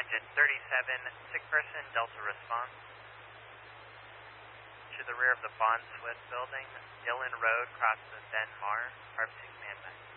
Agent 37, sick person, Delta response. To the rear of the Bond Swift building, Dillon Road, crosses Denmar, ARP 6 man back.